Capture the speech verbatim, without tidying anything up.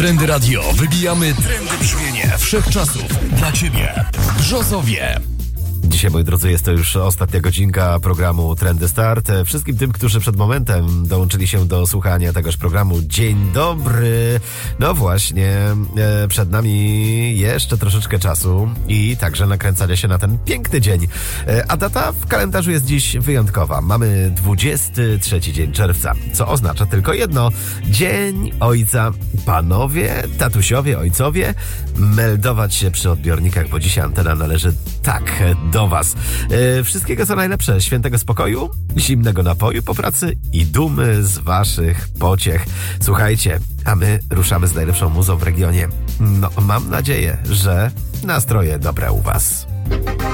Trendy Radio. Wybijamy trendy brzmienie wszechczasów. Dla Ciebie. Brzozowie. Dzisiaj, moi drodzy, jest to już ostatnia godzinka programu Trendy Start. Wszystkim tym, którzy przed momentem dołączyli się do słuchania tegoż programu, dzień dobry. No właśnie, przed nami jeszcze troszeczkę czasu i także nakręcania się na ten piękny dzień. A data w kalendarzu jest dziś wyjątkowa. Mamy dwudziesty trzeci dzień czerwca, co oznacza tylko jedno. Dzień Ojca. Panowie, tatusiowie, ojcowie, meldować się przy odbiornikach, bo dzisiaj antena należy tak do Was. E, wszystkiego co najlepsze, świętego spokoju, zimnego napoju po pracy i dumy z Waszych pociech. Słuchajcie, a my ruszamy z najlepszą muzą w regionie. No, mam nadzieję, że nastroje dobre u Was.